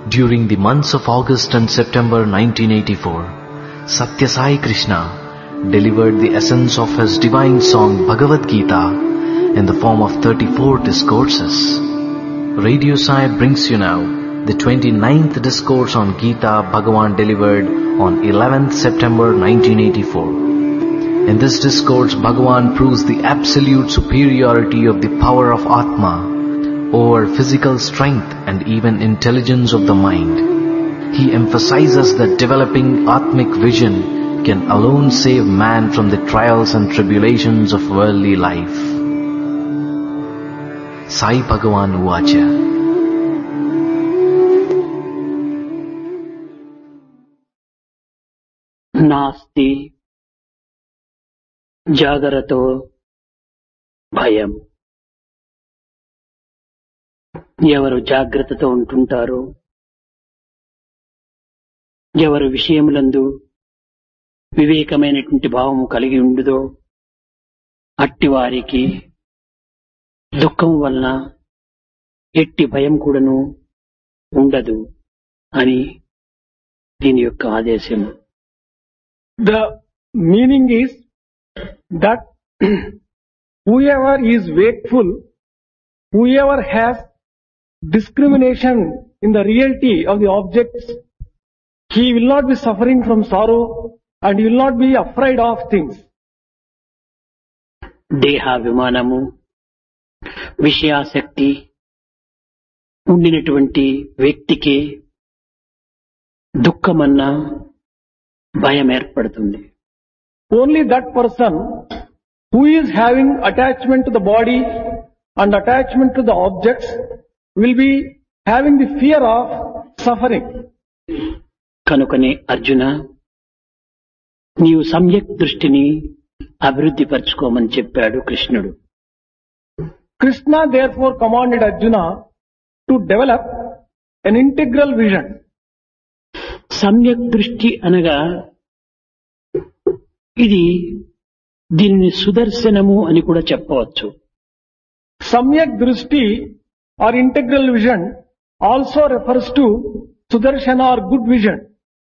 During the months of August and September 1984, Satya Sai Krishna delivered the essence of his divine song Bhagavad Gita in the form of 34 discourses. Radio Sai brings you now the 29th discourse on Gita Bhagavan delivered on 11th September 1984. In this discourse, Bhagavan proves the absolute superiority of the power of Atma over physical strength and even intelligence of the mind. He emphasizes that developing Atmic vision can alone save man from the trials and tribulations of worldly life. Sai Bhagavan Uvacha. నాస్తి జాగరతో భయం. ఎవరు జాగ్రత్తతో ఉంటుంటారో, ఎవరు విషయములందు వివేకమైనటువంటి భావము కలిగి ఉండుదో అట్టి వారికి దుఃఖం వలన ఎట్టి భయం కూడాను ఉండదు అని దీని యొక్క ఆదేశం. The meaning is that whoever is wakeful, whoever has discrimination in the reality of the objects, he will not be suffering from sorrow and he will not be afraid of things. దేహాభిమానము, విషయాసక్తి ఉండినటువంటి వ్యక్తికి దుఃఖమన్నా భయం ఏర్పడుతుంది. Only that person who is having attachment to the body and attachment to the objects will be having the fear of suffering. కనుకనే అర్జున, నీవు సమ్యక్ దృష్టిని అభివృద్ధి పరచుకోమని చెప్పాడు కృష్ణుడు. Krishna therefore commanded Arjuna to develop an integral vision. సమ్యక్ దృష్టి అనగా ఇది దీనిని సుదర్శనము అని కూడా చెప్పవచ్చు. Samyak Drishti or integral vision also refers to Sudarshana or good vision.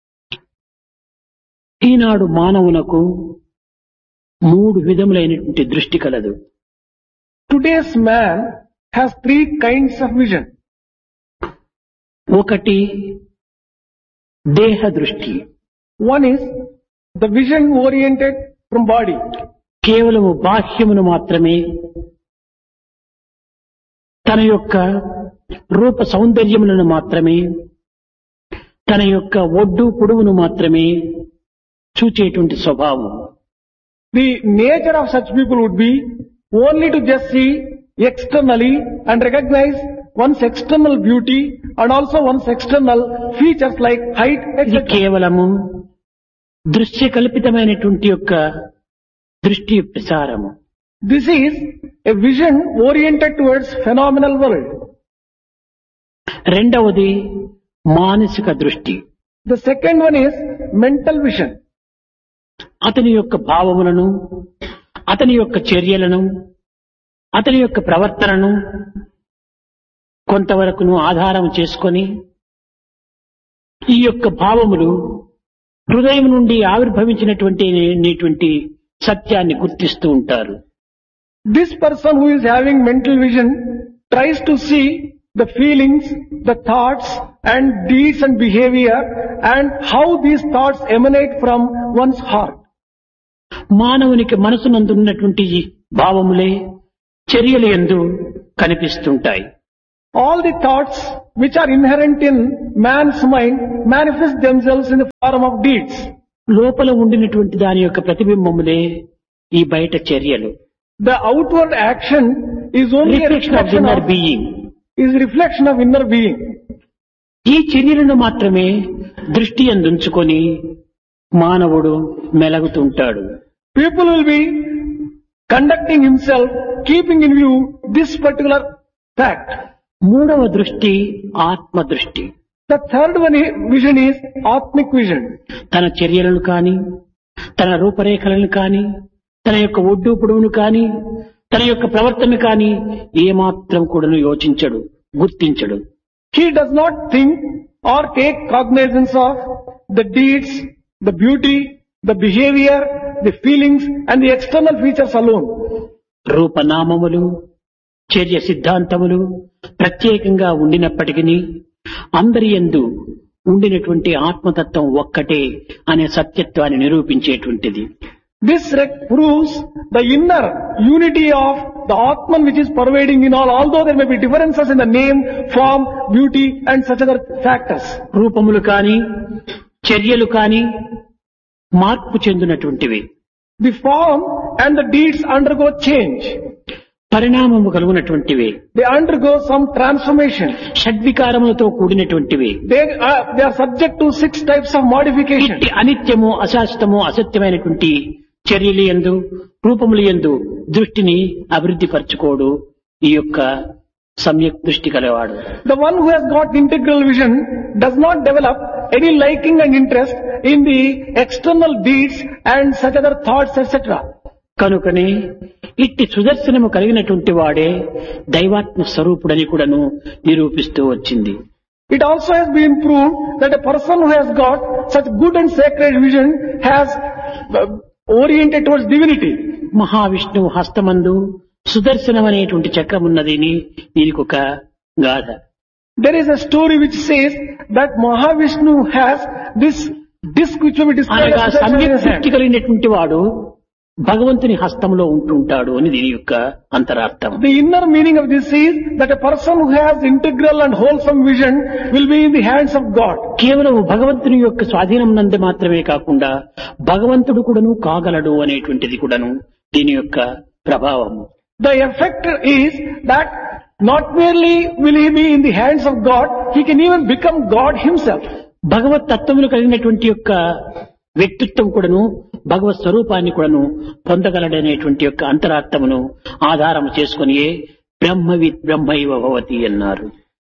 ఈనాడు మానవునకు 3 విధములైనటువంటి దృష్టి కలదు. Today's man has 3 kinds of vision. ఒకటి దేహ దృష్టి. One is the vision oriented from body. కేవలము బాహ్యమును మాత్రమే, తన యొక్క రూప సౌందర్యములను మాత్రమే, తన యొక్క ఒడ్డు పొడువును మాత్రమే చూచేటువంటి స్వభావం. The nature of such people would be only to just see externally and recognize one's external beauty and also one's external features like height, ఇది etc. కేవలము దృశ్య కల్పితమైనటువంటి యొక్క దృష్టి ప్రసారము. This is a vision oriented towards phenomenal world. రెండవది మానసిక దృష్టి. The second one is mental vision. అతని యొక్క భావములను, అతని యొక్క చర్యలను, అతని యొక్క ప్రవర్తనను కొంతవరకును ఆధారం చేసుకొని ఈ యొక్క భావములు హృదయం నుండి ఆవిర్భవించినటువంటి సత్యాన్ని గుర్తిస్తూ ఉంటారు. This person who is having mental vision tries to see the feelings, the thoughts and deeds and behavior and how these thoughts emanate from one's heart. మానవునికి మనసునందున్నటువంటి భావములే చర్యల యందు కనిపిస్తుంటాయి. All the thoughts which are inherent in man's mind manifest themselves in the form of deeds. లోపల ఉండినటువంటి దాని యొక్క ప్రతిబింబములే ఈ బయట చర్యలు. The outward action is only a reflection of reflection inner of, being. is reflection of inner being. ఈ చర్యలను మాత్రమే దృష్టి అందుంచుకొని మానవుడు మెలగుతుంటాడు. People will be conducting himself, keeping in view this particular fact. మూడవ దృష్టి ఆత్మ దృష్టి. The third one vision is Atmic vision. తన చర్యలను కాని, తన రూపరేఖలను కాని, తన యొక్క ఒడ్డు పొడవును కాని, తన యొక్క ప్రవర్తన కాని ఏమాత్రం కూడాను యోచించడు, గుర్తించడు. He does not think or take cognizance of the deeds, the beauty, the behavior, the feelings and the external features alone. రూపనామములు చర్య సిద్ధాంతములు ప్రత్యేకంగా ఉండినప్పటికీ అందరి యందు ఉండినటువంటి ఆత్మతత్వం ఒక్కటే అనే సత్యత్వాన్ని నిరూపించేటువంటిది. This proves the inner unity of the Atman which is pervading in all, although there may be differences in the name, form, beauty and such other factors. రూపములు కాని చర్యలు కాని మార్పు చెందినటువంటివి. The form and the deeds undergo change. పరిణామము కలుగునటువంటివి. They undergo some transformation. షడ్వికారములతో కూడినటువంటివి. They are subject to 6 types of modification. ఇట్టి అనిత్యము అశాశ్వతము అసత్యమైనటువంటి చర్యలు యందు రూపములు యందు దృష్టిని అభివృద్ధి పరచుకోడు ఈ యొక్క సమ్యక్ దృష్టి కలవాడు. The one who has got integral vision does not develop any liking and interest in the external deeds and such other thoughts, etc. కనుకనే ఇట్టి సుదర్శనము కలిగినటువంటి వాడే దైవాత్మ స్వరూపుడని కూడాను నిరూపిస్తూ వచ్చింది. It also has been proved that a person who has got such good and sacred vision has oriented towards divinity. మహావిష్ణువు హస్తమందు సుదర్శనం అనేటువంటి చక్రం ఉన్నదని దీనికి ఒక గాథ. There is a story which says that Mahavishnu has this disc which will be displayed అనగా as సమ్యక్ Sudarshan దృష్టి కలిగినటువంటి వాడు భగవంతుని హస్తంలో ఉంటుంటాడు అని దీని యొక్క అంతరార్థం. The inner meaning of this is that a person who has integral and wholesome vision will be in the hands of God. కేవలం భగవంతుని యొక్క స్వాధీనం నందు మాత్రమే కాకుండా భగవంతుడు కూడాను కాగలడు అనేటువంటిది కూడాను దీని యొక్క ప్రభావము. The effect is that not merely will he be in the hands of God, he can even become God himself. భగవత్ తత్వములు కలిగినటువంటి యొక్క వ్యక్తిత్వం కూడాను భగవత్ స్వరూపాన్ని కూడాను పొందగలడనేటువంటి యొక్క అంతరార్థమును ఆధారం చేసుకుని బ్రహ్మవిత్ బ్రహ్మైవ భవతి అన్నారు.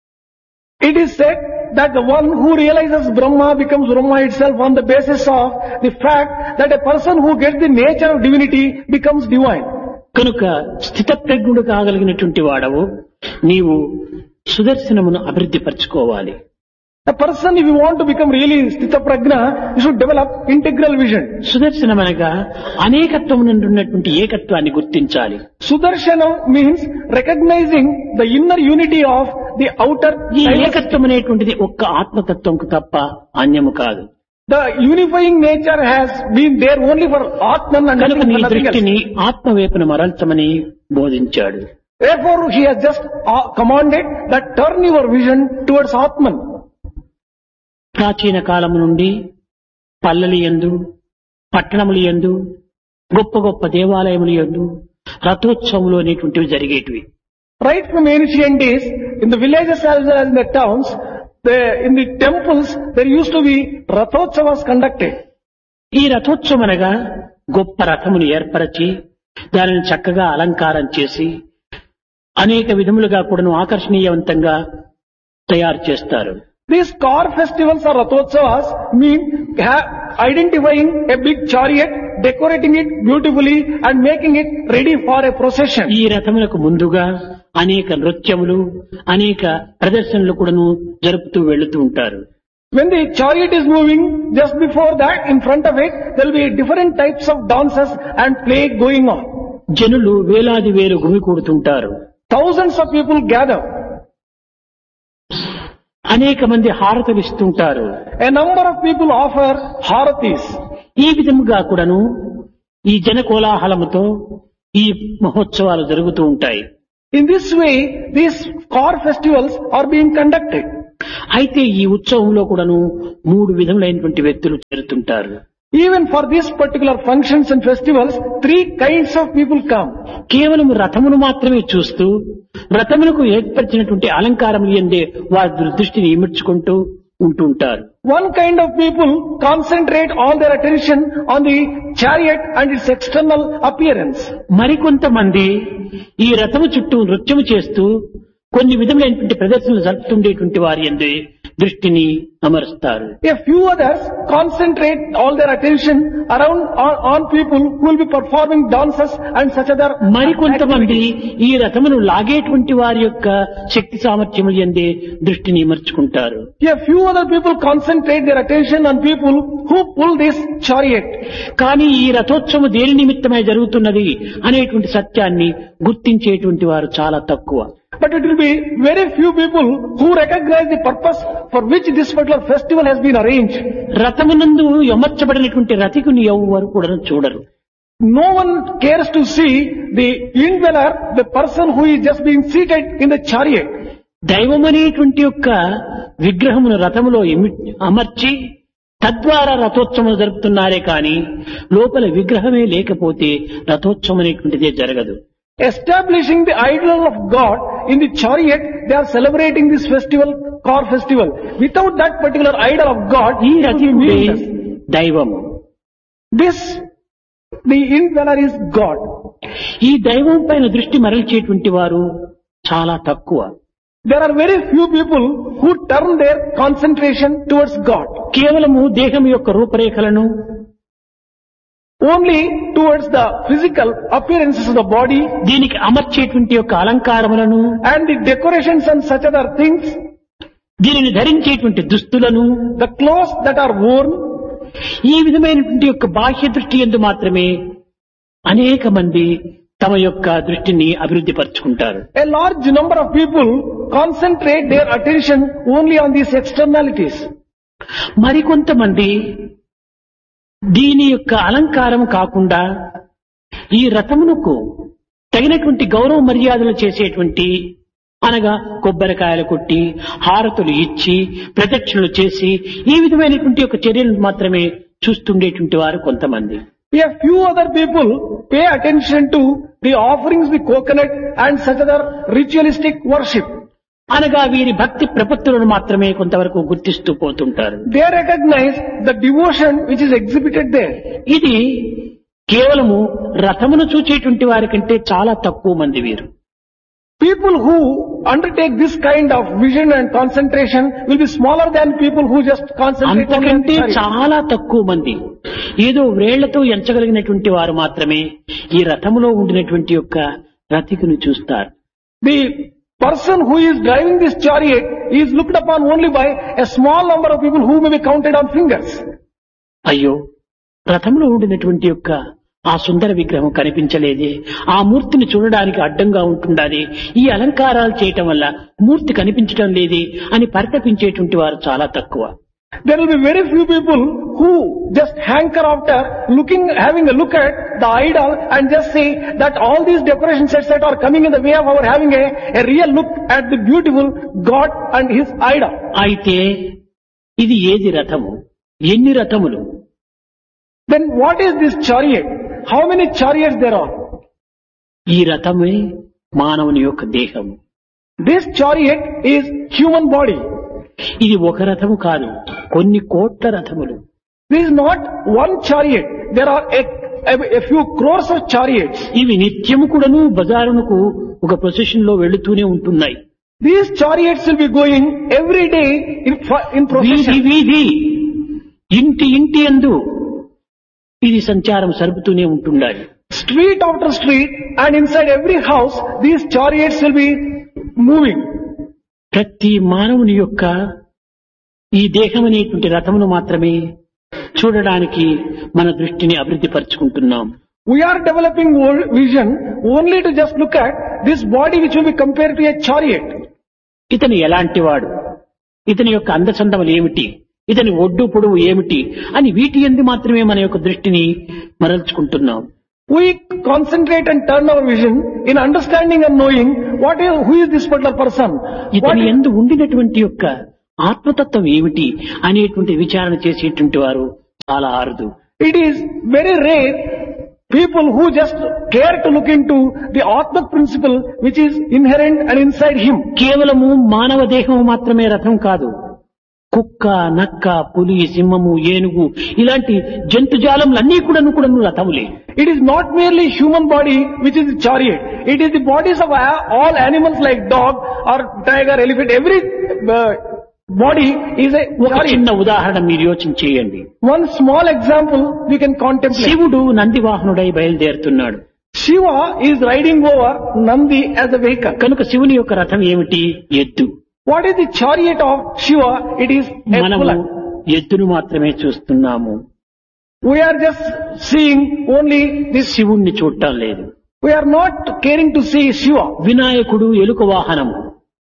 It is said that the one who realizes Brahma becomes Brahma itself on the basis of the fact that a person who gets the nature of divinity becomes divine. కనుక స్థితప్రజ్ఞుడు కాగలిగినటువంటి వాడవు నీవు సుదర్శనమును అభివృద్ధి పరచుకోవాలి. A person, if you want to become really Sthita Prajna, you should develop integral vision. Sudarshanam అనగా అనేకత్వం నుండి ఉన్నటువంటి ఏకత్వాన్ని గుర్తించాలి. Sudarshanam means recognizing the inner unity of the outer. ఈ ఏకత్వం అనేటువంటిది ఒక్క ఆత్మతత్వంకు తప్ప అన్యము కాదు. The unifying nature has been there only for Atman and కనుక నీ nothing else. దృష్టిని ఆత్మవైపున మరల్చమని బోధించాడు. Therefore, he has just commanded that turn your vision towards Atman. ప్రాచీన కాలము నుండి పల్లెలు యందు పట్టణములు యందు గొప్ప గొప్ప దేవాలయములు యందు రథోత్సవములు అనేటువంటివి జరిగేటివి. Right from ancient days, in the villages as well as in the towns, in the temples, there used to be Rathotsavas conducted. ఈ రథోత్సవం అనగా గొప్ప రథమును ఏర్పరచి దానిని చక్కగా అలంకారం చేసి అనేక విధములుగా కూడాను ఆకర్షణీయవంతంగా తయారు చేస్తారు. These car festivals or Rathotsavas mean identifying a big chariot, decorating it beautifully and making it ready for a procession. ఈ రథములకు ముందుగా అనేక నృత్యములు అనేక ప్రదర్శనలు కూడాను జరుపుతూ వెళుతూ ఉంటారు. When the chariot is moving, just before that, in front of it, there will be different types of dances and play going on. జనులు వేలాది వేలు గుమికూడుతుంటారు. Thousands of people gather. అనేక మంది హారతులు ఇస్తుంటారు. A number of people offer haratis. ఈ విధముగా కూడాను ఈ జన కోలాహలముతో ఈ మహోత్సవాలు జరుగుతూ ఉంటాయి. In this way, these car festivals are being conducted. అయితే ఈ ఉత్సవంలో కూడాను 3 విధములైనటువంటి వ్యక్తులు చేరుతుంటారు. Even for these particular functions and festivals, 3 kinds of people come. కేవలం రథమును మాత్రమే చూస్తూ రథములకు ఏర్పరిచినటువంటి అలంకారములు ఎందే వారి దృష్టిని ఇమిడ్చుకుంటూ ఉంటుంటారు. One kind of people concentrate all their attention on the chariot and its external appearance. మరికొంతమంది ఈ రథము చుట్టూ నృత్యము చేస్తూ కొన్ని విధములైనటువంటి ప్రదర్శనలు జరుపుతుండేటువంటి వారి యందు దృష్టిని అమరుస్తారు. A few others concentrate all their attention around on people who will be performing dances and such other మరికొంతమంది activities. ఈ రథమును లాగేటువంటి వారి యొక్క శక్తి సామర్థ్యములు యందే దృష్టిని మర్చుకుంటారు. A few other people concentrate their attention on people who pull this chariot. కానీ ఈ రథోత్సవం దేని నిమిత్తమై జరుగుతున్నది అనేటువంటి సత్యాన్ని గుర్తించేటువంటి వారు చాలా తక్కువ. But it will be very few people who recognize the purpose for which this particular festival has been arranged. రథమునందు అమర్చబడినటువంటి రథికుని ఎవ్వరు కూడా చూడరు. No one cares to see the indweller, the person who is just being seated in the chariot. దైవమనేటువంటి యొక్క విగ్రహమును రథములో అమర్చి తద్వారా రథోత్సవం జరుపుతున్నారే కానీ లోపల విగ్రహమే లేకపోతే రథోత్సవం అనేటువంటిదే జరగదు. Establishing the idol of God in the chariot, they are celebrating this festival, car festival. Without that particular idol of God, ఈ it will be రథికుడే meaningless. దైవము. The indweller is God. ఈ దైవం పైన దృష్టి మరల్చేటువంటి వారు చాలా తక్కువ. There are very few people who turn their concentration towards God. కేవలము దేహం యొక్క రూపరేఖలను, Only towards the physical appearances of the body దీనికి అమర్చేటువంటి యొక్క అలంకారములను, and the decorations and such other things, దీనిని ధరించేటువంటి దుస్తులను, the clothes that are worn, ఈ విధమైనటువంటి యొక్క బాహ్య దృష్టి యందు మాత్రమే అనేక మంది తమ యొక్క దృష్టిని అభివృద్ధి పరుచుకుంటారు. a large number of people concentrate their attention only on these externalities. మరికొంతమంది దీని యొక్క అలంకారం కాకుండా ఈ రథమునకు తగినటువంటి గౌరవ మర్యాదలు చేసేటువంటి అనగా కొబ్బరికాయలు కొట్టి హారతులు ఇచ్చి ప్రదక్షిణలు చేసి ఈ విధమైనటువంటి యొక్క చర్యలను మాత్రమే చూస్తుండేటువంటి వారు కొంతమంది. A few other people pay attention to the offerings, the coconut and such other ritualistic worship. అనగా వీరి భక్తి ప్రపత్తులను మాత్రమే కొంతవరకు గుర్తిస్తూ పోతుంటారు. They recognize the devotion which is exhibited there. ఇది కేవలము రథమును చూచేటువంటి వారి కంటే చాలా తక్కువ మంది వీరు. People who undertake this kind of vision and concentration will be smaller than people who just concentrate on అంతకంటే the చాలా తక్కువ మంది ఏదో వ్రేళ్లతో ఎంచగలిగినటువంటి వారు మాత్రమే ఈ రథములో ఉండినటువంటి యొక్క రథికుని చూస్తారు. The person who is driving this chariot is looked upon only by a small number of people who may be counted on fingers. అయ్యో, రథంలో ఉండినటువంటి యొక్క ఆ సుందర విగ్రహం కనిపించలేదే, ఆ మూర్తిని చూడడానికి అడ్డంగా ఉంటుండాలి, ఈ అలంకారాలు చేయటం వల్ల మూర్తి కనిపించడం లేదే అని పరితపించేటువంటి వారు చాలా తక్కువ. There will be very few people who just hanker after having a look at the idol and just say that all these decoration sets that are coming in the way of our having a real look at the beautiful God and His idol. అయితే ఇది ఏది రథము, ఎన్ని రథములు? Then what is this chariot? How many chariots there are? ఈ రథమే మానవుని యొక్క దేహం. This chariot is human body. ఇది ఒక రథము కాదు, కొన్ని కోట్ల రథములు. This is not one chariot. There are a few crores of chariots. ఇవి నిత్యము కూడాను బజారునకు ఒక ప్రొసెషన్ లో వెళుతూనే ఉంటున్నాయి. These chariots will be going every day in వీధి procession. వీధి, ఇంటి ఇంటి యందు ఇది సంచారం సరుపుతూనే ఉంటుండాలి. Street after street and inside every house, these chariots will be moving. ప్రతి మానవుని యొక్క ఈ దేహం అనేటువంటి రథమును మాత్రమే చూడడానికి మన దృష్టిని అభివృద్ధి పరుచుకుంటున్నాం. We are developing vision only to just look at this body which will be compared to a chariot. ఇతను ఎలాంటి వాడు, ఇతని యొక్క అందచందములు ఏమిటి, ఇతని ఒడ్డు పొడవు ఏమిటి అని వీటి యందు మాత్రమే మన యొక్క దృష్టిని మరల్చుకుంటున్నాం. We concentrate and turn our vision in understanding and knowing who is this particular person. ఇతని యందు ఉండినటువంటి యొక్క ఆత్మతత్వం ఏమిటి అనేటువంటి విచారణ చేసేటువంటి వారు చాలా అరుదు. It is very rare people who just care to look into the Atmak principle which is inherent and inside him. కేవలము మానవ దేహం మాత్రమే రథం కాదు, కుక్క, నక్క, పులి, సింహము, ఏనుగు ఇలాంటి జంతుజాలములన్నీ కూడాను రథములే. It is not merely human body which is the chariot. It is the bodies of all animals like dog or tiger, elephant, every body is a ఒక chariot. చిన్న ఉదాహరణ మీరు యోచన చేయండి. One small example we can contemplate. శివుడు నందివాహనుడై బయలుదేరుతున్నాడు. Shiva is riding over Nandi as a vehicle. కనుక శివుని యొక్క రథం ఏమిటి? ఎద్దు. What is the chariot of Shiva? It is a మనము bullock. ఎద్దును మాత్రమే చూస్తున్నాము, We are just seeing only this. శివుణ్ణి చూడటం లేదు. We are not caring to see Shiva. వినాయకుడు ఎలుక వాహనము,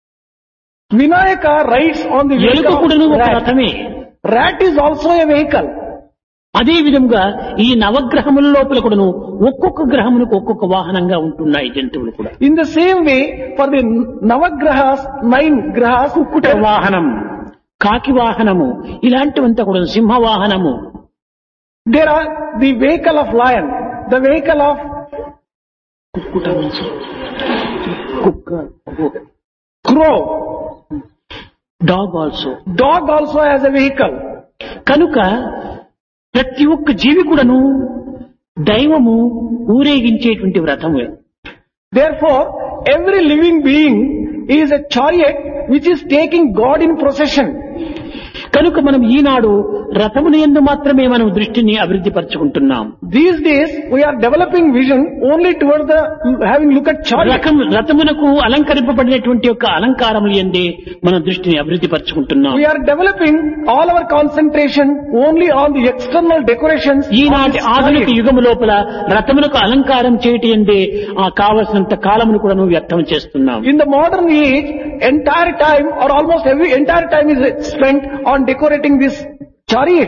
Vinayaka rides on the ఎలుక vehicle కూడాను of ఒక rat. రథమే. Rat is also a vehicle. అదే విధంగా ఈ నవగ్రహముల లోపల కూడాను ఒక్కొక్క గ్రహమునకు ఒక్కొక్క వాహనంగా ఉంటున్నాయి జంతువులు కూడా. In the same way, for the Navagrahas, 9 grahas, కుక్కుట వాహనం, కాకి వాహనము, ఇలాంటివంతా కూడా సింహ వాహనము, there are the vehicle of lion, the vehicle of కుక్కుట కుక్క, crow, dog also. dog also has a vehicle. కనుక ప్రతి ఒక్క జీవి కూడాను దైవము ఊరేగించేటువంటి రథమే. Therefore, every living being is a chariot which is taking God in procession. కనుక మనం ఈనాడు రథముని యందు మాత్రమే మనం దృష్టిని అభివృద్ధి పరచుకుంటున్నాం. These days, we are developing vision only towards the having look at chariot. రథమునకు అలంకరింపబడినటువంటి యొక్క అలంకారముల యందే మన దృష్టిని అభివృద్ధి పరచుకుంటున్నాం. We are developing all our concentration only on the external decorations. of ఈనాటి this ఆధునిక chariot. యుగము లోపల రథమునకు అలంకారం చేయటి యందే ఆ కావలసినంత కాలమును కూడా వ్యర్థం చేస్తున్నాం. In the modern age, entire time or almost every entire time is spent on decorating this chariot.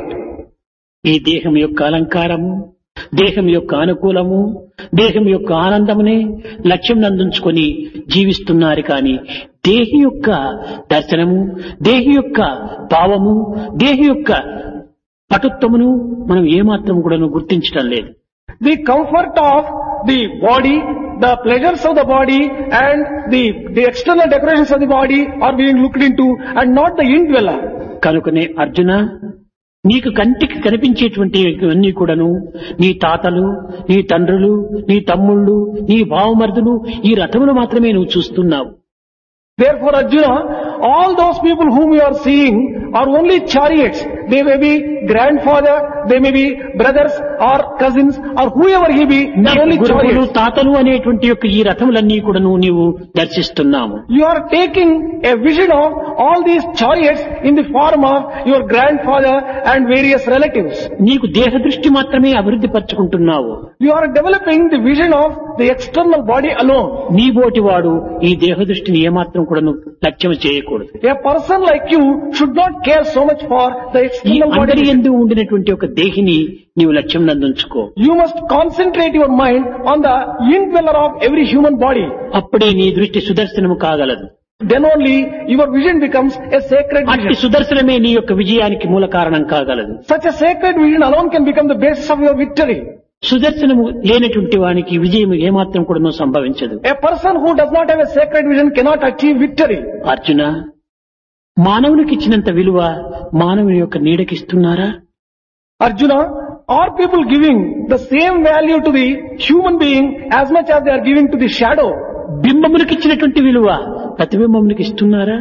ఈ దేహం యొక్క అలంకారము, దేహం యొక్క అనుకూలము, దేహం యొక్క ఆనందమునే లక్ష్యం నందుంచుకొని జీవిస్తున్నారు కానీ దేహి యొక్క దర్శనము, దేహి యొక్క భావము, దేహి యొక్క పటుత్వమును మనం ఏమాత్రం కూడా గుర్తించడం లేదు. The comfort of the body, the pleasures of the body and the external decorations of the body are being looked into and not the indweller. కనుకనే అర్జున, నీకు కంటికి కనిపించేటువంటి అన్ని కూడాను నీ తాతలు, నీ తండ్రులు, నీ తమ్ముళ్ళు, నీ భావమర్దులు, ఈ రథములు మాత్రమే నువ్వు చూస్తున్నావు. Therefore, Arjuna, all those people whom you are seeing are only chariots. They may be grandfather, they may be brothers or cousins or whoever he be, they are only గురువులు, chariots. తాతలు అనేటువంటి యొక్క ఈ రథములన్నీ కూడాను నీవు దర్శిస్తున్నాము. You are taking a vision of all these chariots in the form of your grandfather and various relatives. నీకు దేహ దృష్టి మాత్రమే అభివృద్ధి పరచుకుంటున్నావు. You are developing the vision of the external body alone. నీ బోటి వాడు ఈ దేహ దృష్టిని ఏమాత్రం కూడా లక్ష్యం చేయకూడదు. A person like you should not care so much for the ఈ external అందరి body. యందు ఉండినటువంటి ఒక దేహిని నీవు లక్ష్యం నందుంచుకో. You must concentrate your mind on the indweller of every human body. అప్పుడే నీ దృష్టి సుదర్శనము కాగలదు. Then only your vision becomes a sacred అట్టి vision. సుదర్శనమే నీ యొక్క విజయానికి మూల కారణం కాగలదు. Such a sacred vision alone can become the basis of your victory. సుదర్శనము లేనటువంటి వానికి విజయం ఏమాత్రం కూడా సంభవించదు. A person who does not have a sacred vision cannot achieve victory. Arjuna, మానవునికి ఇచ్చినంత విలువ మానవుని యొక్క నీడకిస్తున్నారా? Arjuna, are people giving the same value to the human being as much as they are giving to the shadow? బింబమునికి ఇచ్చినటువంటి విలువ ప్రతిబింబమునికి ఇస్తున్నారా?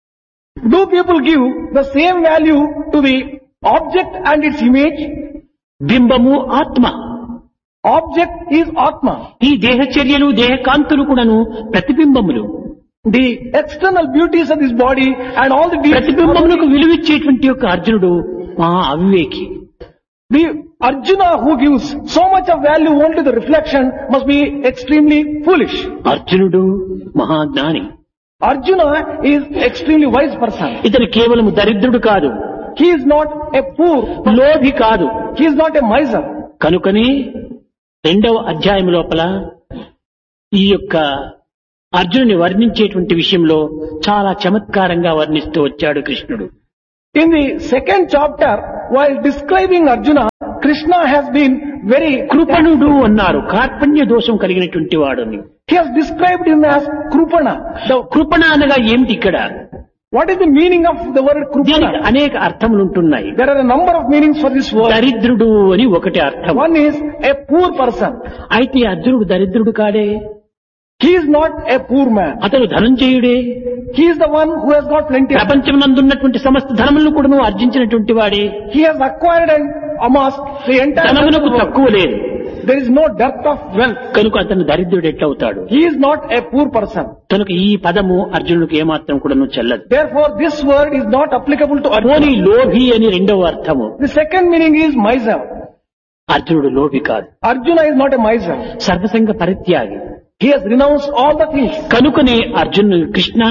Do people give the same value to the object and its image? బింబము ఆత్మ. Object is Atma. ఈ దేహ చర్యలు, దేహ కాంతులు కూడాను ప్రతిబింబములు. The external beauties of this body and all the deeds. ప్రతిబింబములకు విలువిచ్చేటువంటి యొక్క అర్జునుడు మా అవివేకి. The Arjuna who gives so much of value only to the reflection must be extremely foolish. అర్జునుడు మహాజ్ఞాని. Arjuna is extremely wise person. ఇతను కేవలం దరిద్రుడు కాదు, He is not a poor, లోభి కాదు. he is not a miser. కనుకనే 2వ అధ్యాయం లోపల ఈ యొక్క అర్జునుని వర్ణించేటువంటి విషయంలో చాలా చమత్కారంగా వర్ణిస్తూ వచ్చాడు కృష్ణుడు. In the 2nd chapter, while describing Arjuna, Krishna has been very కృపణుడు అన్నారు. కార్పణ్య దోషం కలిగినటువంటి వాడని. He has described him as Krupana. కృపణ అనగా ఏమిటి ఇక్కడ? What is the meaning of the word దీనికి Krupana? అనేక అర్థములు ఉంటున్నాయి. There are a number of meanings for this word. దరిద్రుడు అని ఒకటి అర్థం. One is a poor person. అయితే అర్జునుడు దరిద్రుడు కాడే. He is not a poor man. అతను ధనంజయుడే. He is the one who has got plenty of money. ప్రపంచమునందున్నటువంటి సమస్త ధనములను కూడా ఆర్జించినటువంటి వాడే. He has acquired and amassed the entire ధనమునకు world. తక్కువ లేదు. There is no dearth of wealth. కనుక అతను దరిద్రుడు ఎట్లవుతాడు? He is not a poor person. కనుక ఈ పదము అర్జునుడికి ఏమాత్రం కూడా చెల్లదు. Therefore, this word is not applicable to పోనీ Arjuna. లోభి అని రెండవ అర్థము. The second meaning is miser. అర్జునుడు లోభి కాదు, Arjuna is not a miser. సర్వసంగ పరిత్యాగి. He has renounced all the things. కనుకనే అర్జునుడు, కృష్ణ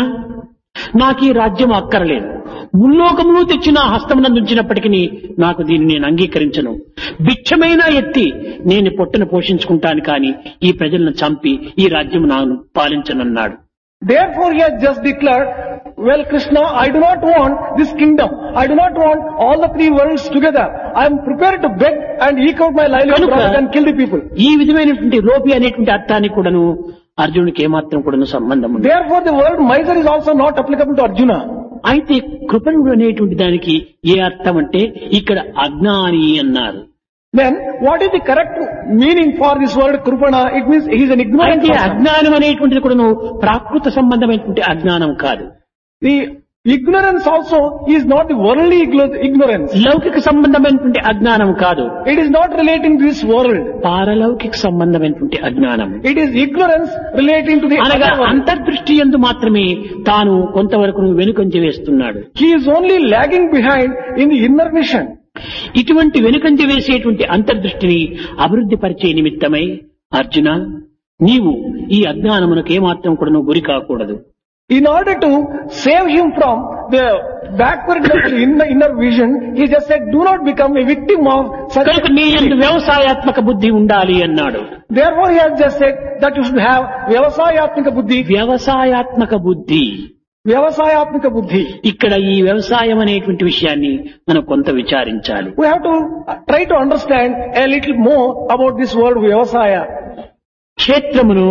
నాకు ఈ రాజ్యం అక్కరలేదు, ముల్లోకములు తెచ్చి నా హస్తమునందుంచినప్పటికీ నాకు దీన్ని నేను అంగీకరించను. భిక్షమైనా ఎత్తి నేను పొట్టను పోషించుకుంటాను, కానీ ఈ ప్రజలను చంపి ఈ రాజ్యం నాను పాలించనన్నాడు. Therefore, he has just declared, well, Krishna, I do not want this kingdom. I do not want all the three worlds together. I am prepared to beg and eke out my livelihood rather than kill the people. ఈ విధమైనటువంటి లోపి అనేటువంటి అర్థానికి కూడాను అర్జునుడికి ఏమాత్రం కూడాను సంబంధం ఉంది. Therefore, the word miser is also not applicable to Arjuna. అయితే కృపణుడు అనేటువంటి దానికి ఏ అర్థం అంటే ఇక్కడ అజ్ఞాని అన్నారు. Then, what is the correct meaning for this word Krupana? It means he is an ignorant అయితే person. అజ్ఞానం అనేటువంటిది కూడాను ప్రాకృత సంబంధమైనటువంటి అజ్ఞానం కాదు. The ignorance also is not the worldly ignorance. లౌకిక సంబంధమైనటువంటి అజ్ఞానం కాదు, It is not relating to this world. పారలౌకిక సంబంధమైనటువంటి అజ్ఞానం. It is ignorance relating to the అనగా other world. అంతర్దృష్టి యందు మాత్రమే తాను కొంతవరకు వెనుకంజ వేస్తున్నాడు. He is only lagging behind in the inner vision. ఇటువంటి వెనుకంజ వేసేటువంటి అంతర్దృష్టిని అభివృద్ధి పరిచే నిమిత్తమై అర్జున, నీవు ఈ అజ్ఞానమునకు ఏమాత్రం కూడా గురి కాకూడదు. In order to save him from the backwardness in the inner vision, he just said, do not become a victim of such కనుక నీ యందు వ్యవసాయాత్మక బుద్ధి ఉండాలి అన్నాడు. Therefore, he has just said that you should have Vyavasayatmika Buddhi. వ్యవసాయాత్మక బుద్ధి. Vyavasayatmika Buddhi. ఇక్కడ ఈ వ్యవసాయం అనేటువంటి విషయాన్ని మనం కొంత విచారించాలి. We have to try to understand a little more about this word Vyavasaya. క్షేత్రమును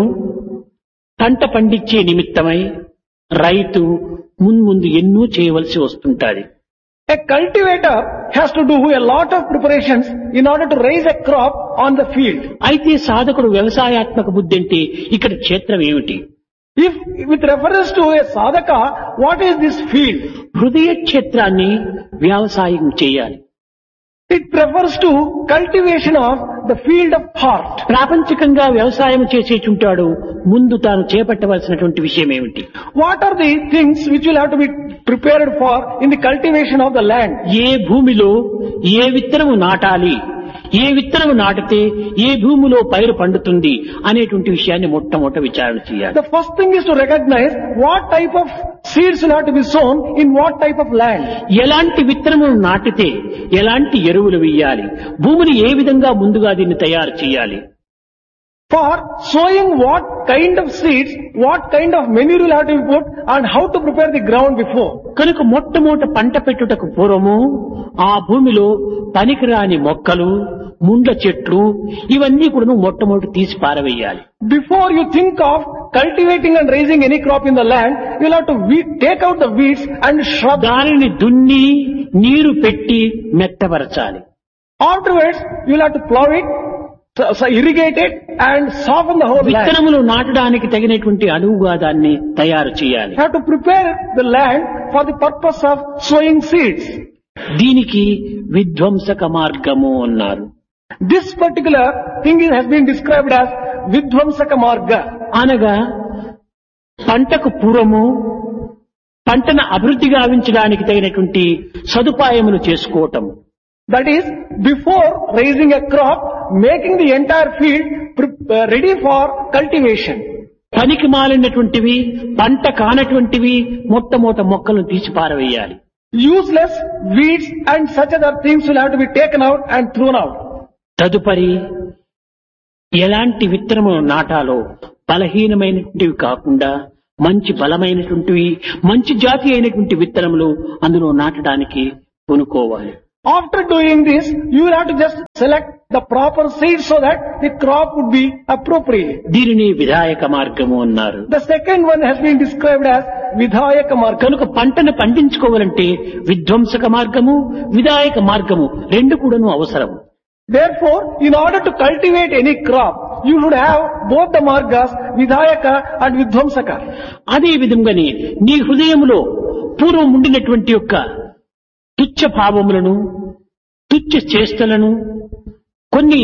పంట పండించే నిమిత్తమై రైతు మున్ముందు ఎన్నో చేయవలసి వస్తుంటాది. A cultivator has to do a lot of preparations in order to raise a crop on the field. అయితే సాధకుడు వ్యవసాయాత్మక బుద్ధి అంటే ఇక్కడ క్షేత్రం ఏమిటి? If with reference to a sadhaka, what is this field? హృదయ క్షేత్రాన్ని వ్యవసాయం చేయాలి. It refers to cultivation of the field of heart. ప్రాపంచికంగా వ్యవసాయం చేసేచుంటాడు, ముందు తాను చేపట్టవలసినటువంటి విషయం ఏమిటి? What are the things which will have to be prepared for in the cultivation of the land? ఏ భూమిలో ఏ విత్తనము నాటాలి, ఏ విత్తనము నాటితే ఏ భూమిలో పైరు పండుతుంది అనేటువంటి విషయాన్ని మొట్టమొదట విచారణ చేయాలి. The first thing is to recognize what type of seeds will have to be sown in what type of land. ఎలాంటి విత్తనములు నాటితే ఎలాంటి ఎరువులు వేయాలి, భూమిని ఏ విధంగా ముందుగా దీన్ని తయారు చేయాలి. For sowing what kind of seeds, what kind of manure will have to be put and how to prepare the ground before. కనుక మొట్టమొదట పంట పెట్టుటకు పూర్వము ఆ భూమిలో పనికిరాని మొక్కలు, ముండ్ల చెట్లు ఇవన్నీ కూడా మొట్టమొదటి తీసి పారవేయాలి. Before you think of cultivating and raising any crop in the land, you will have to take out the weeds and shrubs. దానిని దున్ని నీరు పెట్టి మెత్తపరచాలి. Afterwards, you will have to plow it, irrigate it and soften the whole land. విత్తనములు నాటడానికి తగినటువంటి అనువుగా దాన్ని తయారు చేయాలి. You have to prepare the land for the purpose of sowing seeds. దీనికి విధ్వంసక మార్గము అన్నారు. This particular thing has been described as Vidvamsaka Marga. అనగా పంటకు పూర్వము పంటను అభివృద్ధి గావించడానికి తగినటువంటి సదుపాయములు చేసుకోవటం. That is, before raising a crop, making the entire field ready for cultivation. పనికి మాలినటువంటివి, పంట కానటువంటివి మొట్టమొదట మొక్కలను తీసి పారవేయాలి. Useless weeds and such other things will have to be taken out and thrown out. తదుపరి ఎలాంటి విత్తనము నాటాలో బలహీనమైనటువంటివి కాకుండా మంచి బలమైనటువంటివి, మంచి జాతి అయినటువంటి విత్తనములు అందులో నాటడానికి కొనుక్కోవాలి. After doing this, you will have to just select the proper seeds so that the crop would be appropriate. దీనిని విధాయక మార్గము అన్నారు. The second one has been described as Vidhayaka Marga. కనుక పంటను పండించుకోవాలంటే విధ్వంసక మార్గము, విధాయక మార్గము రెండు కూడాను అవసరం. Therefore, in order to cultivate any crop, you should have both the margas, Vidhayaka and Vidvamsaka. అదే విధంగానే నీ హృదయములో పూర్వం ఉండినటువంటి యొక్క తుచ్చ భావములను, తుచ్చ చేష్టలను, కొన్ని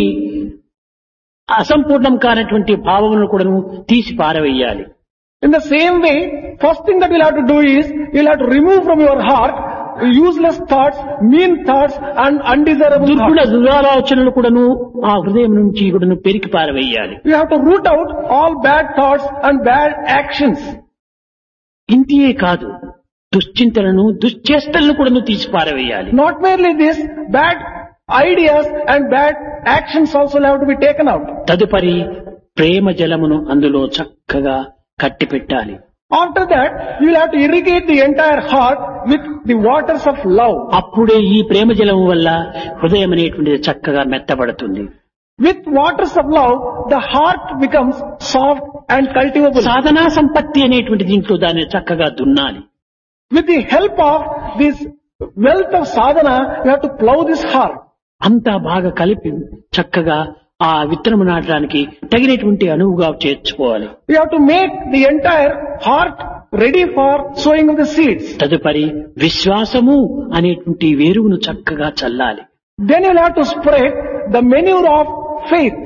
అసంపూర్ణం కానటువంటి భావములను కూడా తీసి పారవేయాలి. In the same way, first thing that you'll have to do is, you'll have to remove from your heart useless thoughts, mean thoughts and undesirable దుర్గుణ thoughts. దురాలోచనలు కూడాను ఆ హృదయం నుంచి కూడాను పెరికి పారవేయాలి. You have to root out all bad thoughts and bad actions. ఇంతియే కాదు, దుశ్చింతలను, దుశ్చేష్టలను కూడాను తీసి పారవేయాలి. Not merely this, bad ideas and bad actions also have to be taken out. తదుపరి ప్రేమ జలమును అందులో చక్కగా కట్టిపెట్టాలి. After that, you will have to irrigate the entire heart with the waters of love. అప్పుడే ఈ ప్రేమ జలము వల్ల హృదయం అనేటువంటిది చక్కగా మెత్తబడుతుంది. With waters of love, the heart becomes soft and cultivable. సాధనా సంపత్తి అనేటువంటి దీంట్లో దాన్ని చక్కగా దున్నాలి. With the help of this wealth of sadhana, you have to plow this heart. అంతా బాగా కలిపి చక్కగా ఆ విత్తనము నాటడానికి తగినటువంటి అనువుగా చేర్చుకోవాలి. You have to make the entire heart ready for sowing of the seeds. తదుపరి విశ్వాసము అనేటువంటి వేరువును చక్కగా చల్లాలి. Then you will have to spread the manure of faith.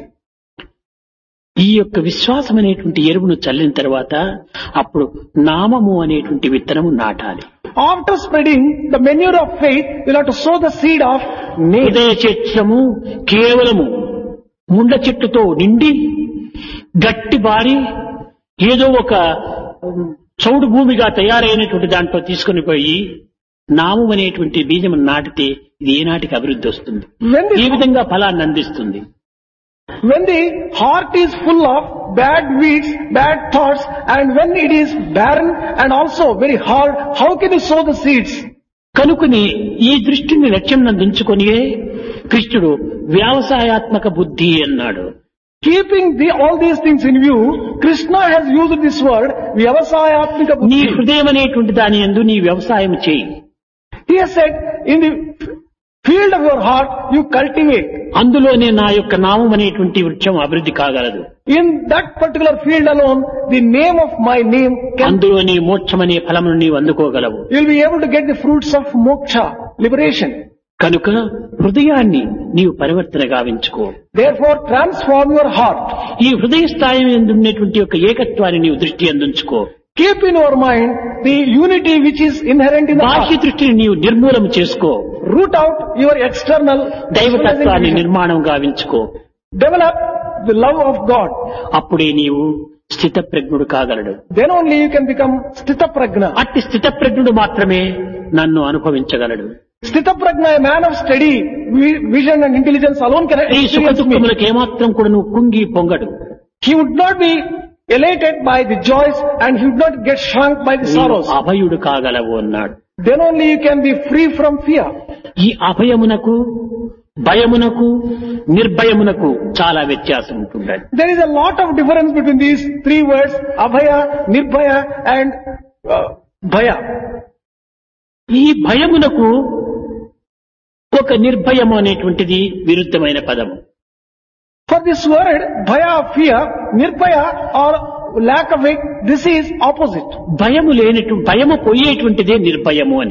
ఈ యొక్క విశ్వాసం అనేటువంటి ఎరువును చల్లిన తర్వాత అప్పుడు నామము అనేటువంటి విత్తనము నాటాలి. After spreading the manure of faith, you will have to sow the seed of name. హృదయ చైత్రము కేవలము ముండ్ల చెట్టుతో నిండి గట్టి బారి ఏదో ఒక చౌడు భూమిగా తయారైనటువంటి దాంట్లో తీసుకుని పోయి నామం అనేటువంటి బీజం నాటితే ఇది ఏనాటికి అభివృద్ధి వస్తుంది, ఏ విధంగా ఫలాన్ని అందిస్తుంది. When the heart is full of bad weeds, bad thoughts, and when it is barren and also very hard, how can you sow the seeds? కనుకని ఈ దృష్టిని లక్ష్యం నందించుకొనియే కృష్ణుడు వ్యవసాయాత్మక బుద్ధి అన్నాడు. Keeping all these things in view, Krishna has used this word, Vyavasayatmika నీ Buddhi. హృదయం అనేటువంటి దాని యందు నీ వ్యవసాయం చేయి. He has said, in the field of your heart, you cultivate. అందులోనే నా యొక్క నామం అనేటువంటి వృక్షం అభివృద్ధి కాగలదు. In that particular field alone, the name of my name can, అందులోనే మోక్షం అనే ఫలమును నీవు అందుకోగలవు. you'll be able to get the fruits of moksha, liberation. కనుక హృదయాన్ని నీవు పరివర్తన గావించుకో. Therefore, transform your heart. ఈ హృదయ స్థాయి యందు ఉన్నటువంటి యొక్క ఏకత్వాన్ని నీవు దృష్టి అందించుకో. Keep in your mind the unity which is inherent in the బాహ్య heart. దృష్టిని నీవు నిర్మూలం చేసుకో. Root out your external దైవతత్వాన్ని vision. నిర్మాణం గావించుకో. Develop the love of God. అప్పుడే నీవు స్థితప్రజ్ఞుడు కాగలడు. Then only you can become Sthita Prajna. అట్టి స్థితప్రజ్ఞుడు మాత్రమే నన్ను అనుభవించగలడు. Sthita Prajna, a man of steady vision and intelligence alone can ఈ సుఖ experience me. దుఃఖములకు ఏమాత్రం కూడా నువ్వు కుంగి పొంగడు. He would not be elated by the joys and he would not get shrunk by the నీవు sorrows. అభయుడు కాగలవు అన్నాడు. Then only you can be free from fear. ఈ అభయమునకు, భయమునకు, నిర్భయమునకు చాలా వ్యత్యాసం ఉంటుంది. There is a lot of difference between these three words, Abhaya, Nirbhaya and Bhaya. ఈ భయమునకు ఒక నిర్భయము అనేటువంటిది విరుద్ధమైన పదము. For this word, Bhaya, fear, Nirbhaya or lack of it, this is opposite. భయము పోయేటువంటిదే నిర్భయము అని.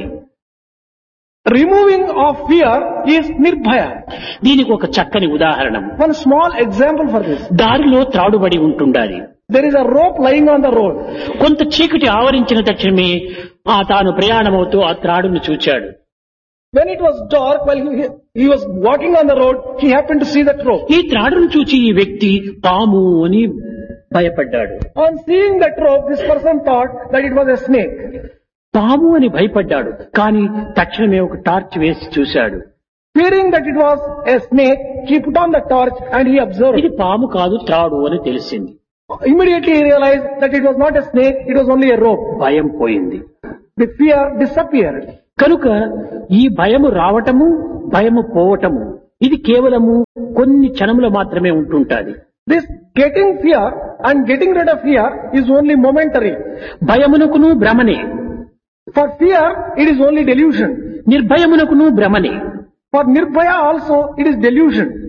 Removing of fear is Nirbhaya. దీనికి ఒక చక్కని ఉదాహరణ, One small example for this. దారిలో త్రాడుబడి ఉంటుండాలి. There is a rope lying on the road. కొంత చీకటి ఆవరించిన తక్షణమే తాను ప్రయాణమవుతూ ఆ త్రాడును చూచాడు. When it was dark, while he was walking on the road, he happened to see that rope. ఈ త్రాడును చూచి ఈ వ్యక్తి పాము అని భయపడ్డాడు. On seeing that rope, this person thought that it was a snake. పాము అని భయపడ్డాడు, కానీ తక్షణమే ఒక టార్చ్ వేసి చూశాడు. Fearing that it was a snake, he put on the torch and he observed. ఇది పాము కాదు, త్రాడు అని తెలిసింది. Immediately he realized that it was not a snake, it was only a rope. భయం పోయింది. The fear disappeared. కనుక ఈ భయము రావటము, భయము పోవటము ఇది కేవలము కొన్ని క్షణములు మాత్రమే ఉంటుంటాది. This getting fear and getting rid of fear is only momentary. భయమునకును భ్రమనే, For fear, it is only delusion. నిర్భయమునకును భ్రమనే. For Nirbhaya also, it is delusion.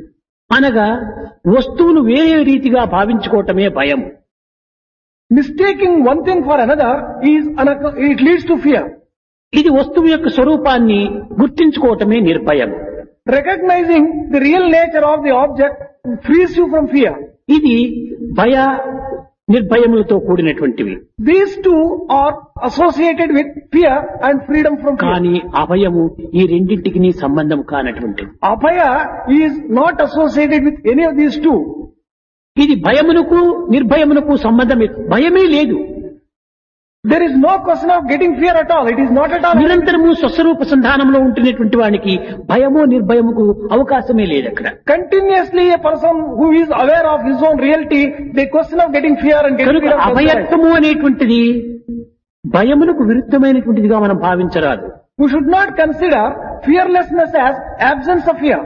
అనగా వస్తువును వేరే రీతిగా భావించుకోవటమే భయం. Mistaking one thing for another it leads to fear. ఇది వస్తువు యొక్క స్వరూపాన్ని గుర్తించుకోవటమే నిర్భయం. Recognizing the real nature of the object frees you from fear. ఇది భయ నిర్భయములతో కూడినటువంటివి. These two are associated with fear and freedom from fear. కానీ అభయము ఈ రెండింటికి సంబంధం కానటువంటిది. Abhaya is not associated with any of these two. ఇది భయమునకు నిర్భయమునకు సంబంధమే, భయమే లేదు. There is no question of getting fear at all. It is not at all. నిరంతరము స్వస్వరూప సంధానంలో ఉంటున్నటువంటి వానికి భయము నిర్భయముకు అవకాశమే లేదు అక్కడ. Continuously a person who is aware of his own reality, the question of getting fear and getting కనుక fear of అభయత్వము అనేటువంటిది భయమునకు విరుద్ధమైనటువంటిదిగా మనం భావించరాదు. we should not consider fearlessness as absence of fear.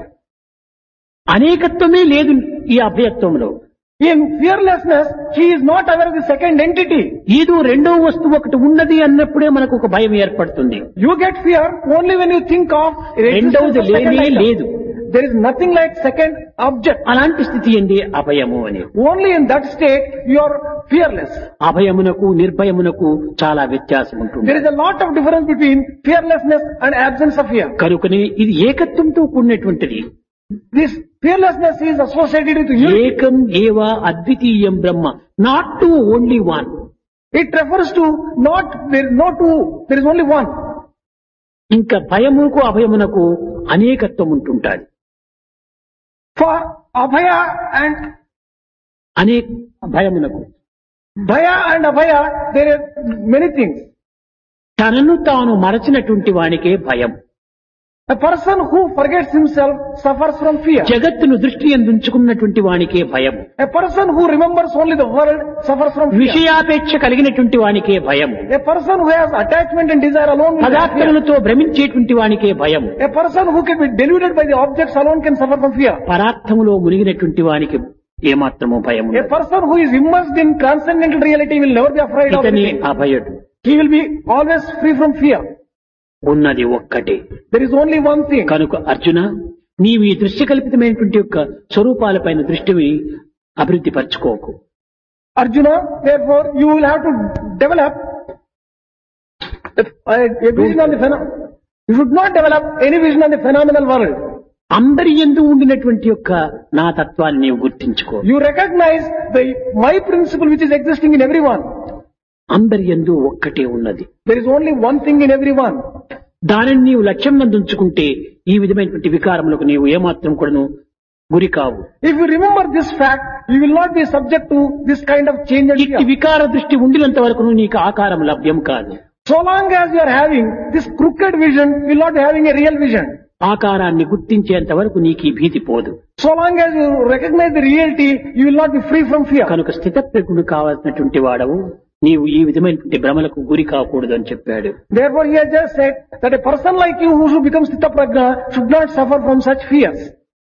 అనేకత్వమే లేదు ఈ అభయత్వంలో. In fearlessness, he is not aware of the second entity. ఏదో రెండో వస్తువు ఒకటి ఉన్నది అన్నప్పుడే మనకు ఒక భయం ఏర్పడుతుంది. You get fear only when you think of the existence రెండవది of second లేనే item. లేదు. There is nothing like second object. అలాంటి స్థితి ఏంటి అభయము అని. Only in that state you are fearless. అభయమునకు నిర్భయమునకు చాలా వ్యత్యాసం ఉంటుంది. There is a lot of difference between fearlessness and absence of fear. కనుకనే ఇది ఏకత్వంతో కూడినటువంటిది. This fearlessness is associated with unity. ఏకం ఏవ అద్వితీయం బ్రహ్మ, not to only one. It refers to not, there is no two, there is only one. ఇంకా భయముకు అభయమునకు అనేకత్వం ఉంటుంటాది. For abhaya and అనేక భయమునకు bhaya and abhaya, there are many things. తనను తాను మరచినటువంటి వానికే భయం. A person who forgets himself suffers from fear. జగత్తును దృష్టి ఎందుంచుకున్నటువంటి వానికే భయం. A person who remembers only the world suffers from fear. విషయాపేక్ష కలిగినటువంటి వానికే భయం. A person who has attachment and desire alone will have fear. పదార్థములతో భ్రమించేటువంటి వానికే భయం. A person who can be deluded by the objects alone can suffer from fear. పరార్థములో మునిగినటువంటి వానికి ఏమాత్రము భయం A person who is immersed in transcendental reality will never be afraid of ఇతని anything. అభయుడు. He will be always free from fear. ఉన్నది ఒక్కటే. There is only one thing. కనుక అర్జున, నీవు ఈ దృశ్య కల్పితమైనటువంటి యొక్క స్వరూపాలపైన దృష్టిని అభివృద్ధి పరచుకోకు. Arjuna, therefore, you will have to develop a vision on the phenomenon. You should not develop any vision on the phenomenal world. అందరి యందు ఉండినటువంటి యొక్క నా తత్వాన్ని నీవు గుర్తించుకో. You recognize my principle which is existing in everyone. అందరి యందు ఒక్కటే ఉన్నది. There is only one thing in everyone. దానిని నీవు లక్ష్యం నందుంచుకుంటే ఈ విధమైనటువంటి వికారములకు నీవు ఏమాత్రం కూడాను గురి కావు. If you remember this fact, you will not be subject to this kind of change and ఇట్టి fear. వికార దృష్టి ఉండినంత వరకు నీకు ఆకారం లభ్యం కాదు. So long as you are having this crooked vision, you will not be having a real vision. ఆకారాన్ని గుర్తించేంత వరకు నీకు ఈ భీతి పోదు. So long as you recognize the reality, you will not be free from fear. కనుక స్థితప్రజ్ఞుడు కావాల్సినటువంటి వాడవు నీవు ఈ విధమైనటువంటి భ్రమలకు గురి కాకూడదు అని చెప్పాడు. Therefore, he has just said that a person like you who should become Sthita Prajna should not suffer from such fears.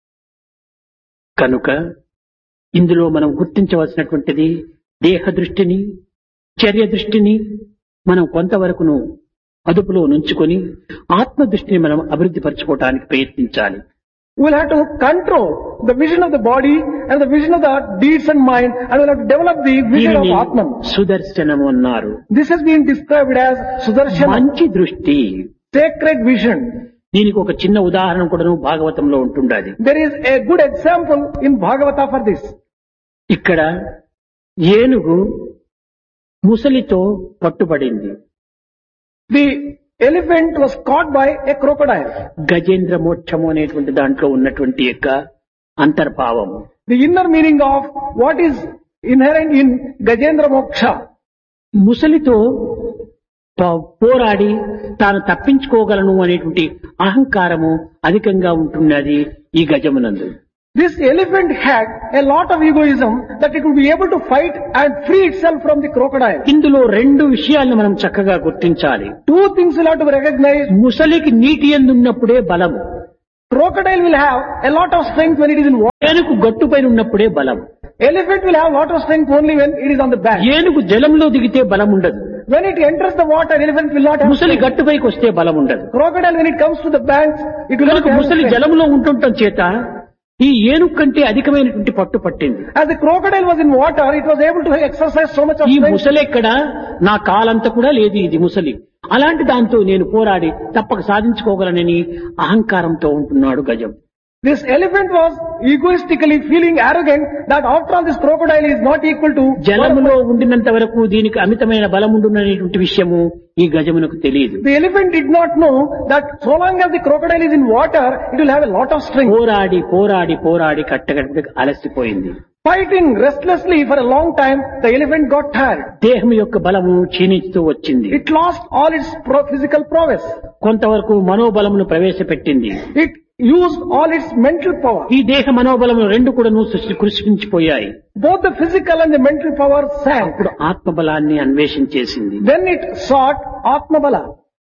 కనుక ఇందులో మనం గుర్తించవలసినటువంటిది దేహ దృష్టిని, చర్య దృష్టిని మనం కొంతవరకును అదుపులో నుంచుకొని ఆత్మ దృష్టిని మనం అభివృద్ధి పరచుకోవడానికి ప్రయత్నించాలి. We will have to control the vision of the body and the vision of the deeds and mind, and we will have to develop the vision of దీనిని Atman. సుదర్శనము అన్నారు. This has been described as Sudarshana, మంచి దృష్టి. sacred vision. దీనికి ఒక చిన్న ఉదాహరణ కూడా భాగవతంలో ఉంటుండాలి. There is a good example in Bhagavata for this. ఇక్కడ ఏనుగు ముసలితో పట్టుబడింది. The elephant was caught by a crocodile. Gajendra మోక్షము అనేటువంటి దాంట్లో ఉన్నటువంటి యొక్క అంతర్భావము. The inner meaning of what is inherent in Gajendra Moksha. ముసలితో పోరాడి తాను తప్పించుకోగలను అనేటువంటి అహంకారము అధికంగా ఉంటున్నది ఈ గజమునందు. This elephant had a lot of egoism that it would be able to fight and free itself from the crocodile. ఇందులో రెండు విషయాలను మనం చక్కగా గుర్తించాలి. Two things will have to be recognized. ముసలికి నీటి యందున్నప్పుడే బలము. Crocodile will have a lot of strength when it is in water. ఏనుగు గట్టుపైన ఉన్నప్పుడే బలం. Elephant will have a lot of strength only when it is on the back. ఏనుగు జలంలో దిగితే బలం ఉండదు. When it enters the water, elephant will not have ముసలి strength. గట్టుపైకి వస్తే బలం ఉండదు. Crocodile, when it comes to the banks, it will not కనుక have ముసలి strength. జలంలో ఉంటుండటం చేత ఈ ఏనుగు కంటే అధికమైనటువంటి పట్టు పట్టింది. As the crocodile was in water, it was able to exercise so much of ఈ strength. ముసలెక్కడ నా కాలంతా కూడా లేదు ఇది ముసలి. అలాంటి దాంతో నేను పోరాడి తప్పక సాధించుకోగలనని అహంకారంతో ఉంటున్నాడు గజం. This elephant was egoistically feeling arrogant that after all this crocodile is not equal to జలములో ఉండినంత వరకు దీనికి అమితమైన బలముండుననేటువంటి విషయము ఈ గజమునకు తెలియదు. The elephant did not know that so long as the crocodile is in water, it will have a lot of strength. పోరాడి పోరాడి పోరాడి కట్టగట్టుకు అలసిపోయింది. Fighting restlessly for a long time, the elephant got tired. దేహం యొక్క బలము క్షీణిస్తూ వచ్చింది. It lost all its physical prowess. కొంతవరకు మనోబలమును ప్రవేశపెట్టింది. It used all its mental power. ఈ దేహ మనోబలము రెండు కూడాను కృషించిపోయాయి. Both the physical and the mental power sank. అప్పుడు ఆత్మబలాన్ని అన్వేషించేసింది. Then it sought Atmabala.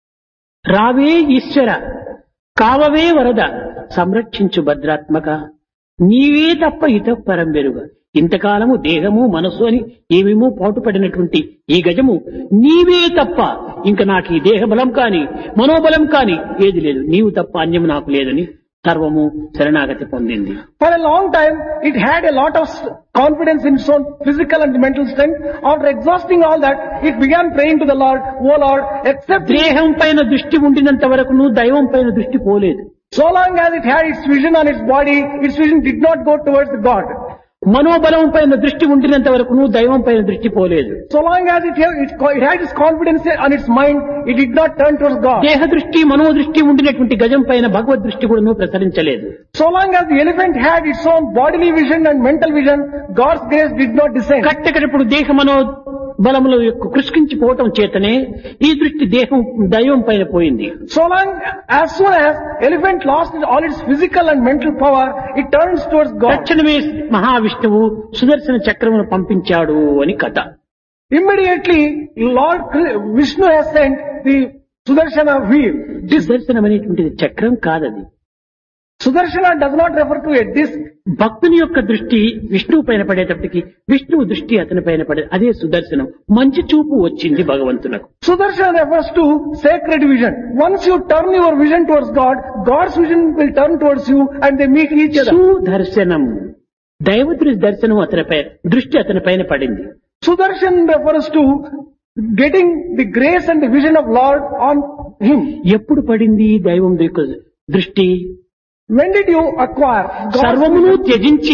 రావే ఈశ్వర, కావవే వరద, సంరక్షించు భద్రాత్మక, నీవే తప్ప ఇతపరం వెరుగ. ఇంతకాలము దేహము మనస్సు అని ఏమేమో పాటుపడినటువంటి ఈ గజము నీవే తప్ప ఇంక నాకు ఈ దేహ బలం కాని మనోబలం కాని ఏది లేదు, నీవు తప్ప అన్యము నాకు లేదని సర్వము శరణాగతి పొందింది. For a long time, it had a lot of confidence in its own physical and mental strength. After exhausting all that, it began praying to the Lord, "O Lord, accept me." దేహం పైన దృష్టి ఉండినంత వరకు నువ్వు దైవం పైన దృష్టి పోలేదు. So long as it had its vision on its body, its vision did not go towards God. మనోబలం పైన దృష్టి ఉండినంత వరకు నువ్వు దైవం పైన దృష్టి పోలేదు. So long as it had its confidence on its mind, it did not turn towards God. దేహ దృష్టి మనోదృష్టి ఉండినటువంటి గజం పైన భగవద్ దృష్టి కూడా నువ్వు ప్రసరించలేదు. So long as the elephant had its own bodily vision and mental vision, God's grace did not descend. కట్టకడప్పుడు దేహ మనో బలముల యొక్క కృషించిపోవటం చేతనే ఈ దృష్టి దేహం దైవం పైన పోయింది. So long, as soon as elephant lost all its physical and mental power, it turns towards God. తక్షణమే మహావిష్ణువు సుదర్శన చక్రమును పంపించాడు అని కథ. Immediately, Lord Vishnu has sent the Sudarshana wheel. Sudarshanam అనేటువంటిది చక్రం కాదది. Sudarshana does not refer to a disc. భక్తుని యొక్క దృష్టి విష్ణువు పైన పడేటప్పటికి విష్ణువు దృష్టి అతని పైన పడే అదే సుదర్శనం. మంచి చూపు వచ్చింది భగవంతునకు. Sudarshana refers to sacred vision. Once you turn your vision towards God, God's vision will turn towards you and they meet each other. Sudarshanam, దైవతుడి దర్శనం అతనిపై దృష్టి అతని పైన పడింది. Sudarshan refers to getting the grace and the vision of Lord on him. ఎప్పుడు పడింది దైవం యొక్క దృష్టి? When did you acquire God's సర్వమును vision? త్యజించి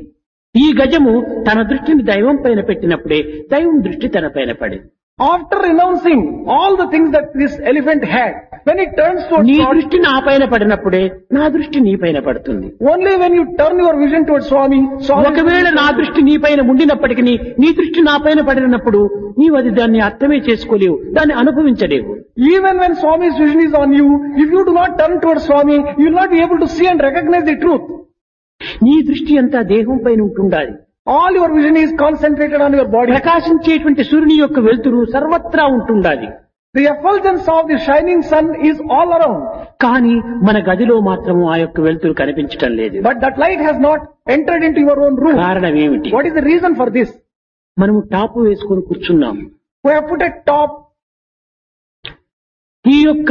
ఈ గజము తన దృష్టిని దైవం పైన పెట్టినప్పుడే దైవం దృష్టి తన పైన పడింది. After renouncing all the things that this elephant had, when it turns towards నీ God, దృష్టి నా పైన పడినప్పుడే నా దృష్టి నీ పైన పడుతుంది. only when you turn your vision towards Swami, ఒకవేళ నా దృష్టి నీ పైన ఉండినప్పటికీ నీ దృష్టి నా పైన పడినప్పుడు నీవు అది దాన్ని అర్థమే చేసుకోలేవు, దాన్ని అనుభవించలేవు. even when Swami's vision is on you, if you do not turn towards Swami, you will not be able to see and recognize the truth. నీ దృష్టి అంతా దేహం పైన ఉంటుండాలి. All your vision is concentrated on your body. ప్రకాశించేటువంటి సూర్యుని యొక్క వెలుతురు సర్వత్రా ఉంటుండాలి. The effulgence of the shining sun is all around. కానీ మన గదిలో మాత్రము ఆ యొక్క వెలుతురు కనిపించటం లేదు. But that light has not entered into your own room. కారణం ఏమిటి? What is the reason for this? మనము టాపు వేసుకొని కూర్చున్నాం. We have put a top. ఈ యొక్క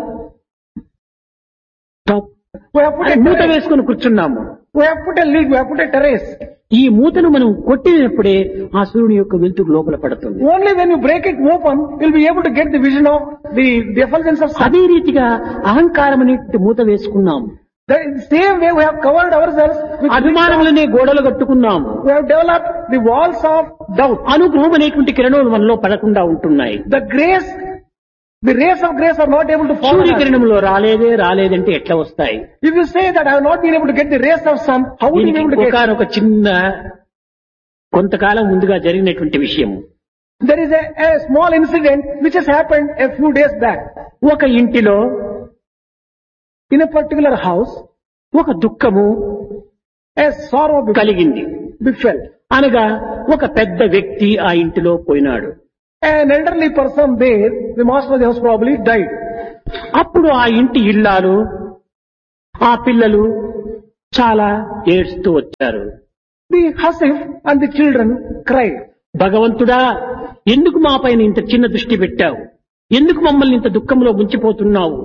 top We have put a మూత terrace. వేసుకొని కూర్చున్నాము. We have put a lid. We have put a terrace. ఈ మూతను మనం కొట్టినప్పుడే ఆ సూర్యుని యొక్క వెలుతురు లోపల పడుతుంది. Only when you break it open, you'll be able to get the vision of the effulgence of sun. అదే రీతిగా అహంకారం అనే మూత వేసుకున్నాం. The same way we have covered ourselves with అభిమానములనే గోడలు కట్టుకున్నాము. we have developed the walls of doubt. అనుగ్రహం అనేటువంటి కిరణాలు మనలో పడకుండా ఉంటున్నాయి. The rays of grace are not able to fall on us. సూర్యకిరణంలో రాలేదంటే ఎట్లా వస్తాయి? If you say that I have not been able to get the rays of sun, how would you be able to get? ఒక చిన్న కొంతకాలం ముందుగా జరిగినటువంటి విషయం. There is a small incident which has happened a few days back. ఒక ఇంటిలో In a particular house, ఒక దుఃఖము a sorrow కలిగింది. befell. అనగా ఒక పెద్ద వ్యక్తి ఆ ఇంటిలో పోయినాడు. An elderly person there, the master of the house probably died. అప్పుడు ఆ ఇంటి ఇల్లాలు ఆ పిల్లలు చాలా ఏడుస్తూ వచ్చారు. The Hasif and the children cried. భగవంతుడా, ఎందుకు మా పైన ఇంత చిన్న దృష్టి పెట్టావు? ఎందుకు మమ్మల్ని ఇంత దుఃఖంలో ముంచిపోతున్నావు?